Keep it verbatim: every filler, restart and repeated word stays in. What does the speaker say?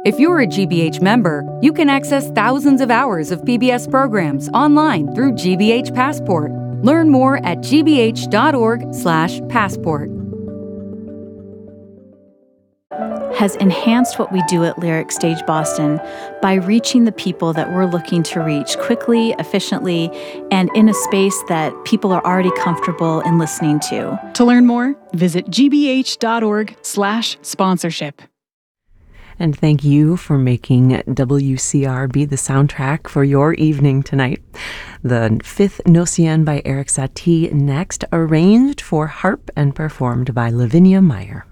If you're a G B H member, you can access thousands of hours of P B S programs online through G B H Passport. Learn more at g b h dot org slash passport. Has enhanced what we do at Lyric Stage Boston by reaching the people that we're looking to reach quickly, efficiently, and in a space that people are already comfortable in listening to. To learn more, visit g b h dot org slash sponsorship. And thank you for making W C R be the soundtrack for your evening tonight. The fifth Nocien by Erik Satie next, arranged for harp and performed by Lavinia Meyer.